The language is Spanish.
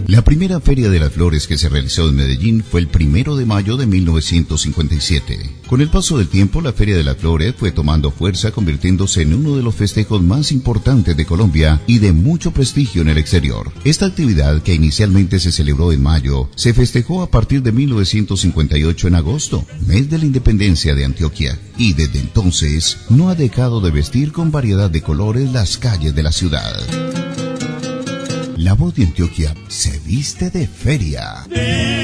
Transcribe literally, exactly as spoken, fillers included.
La primera Feria de las Flores que se realizó en Medellín fue el primero de mayo de mil novecientos cincuenta y siete. Con el paso del tiempo, la Feria de las Flores fue tomando fuerza, convirtiéndose en uno de los festejos más importantes de Colombia y de mucho prestigio en el exterior. Esta actividad, que inicialmente se celebró en mayo, se festejó a partir de mil novecientos cincuenta y ocho en agosto, mes de la independencia de Antioquia, y desde entonces no ha dejado de vestir con variedad de colores las calles de la ciudad. La Voz de Antioquia se viste de feria.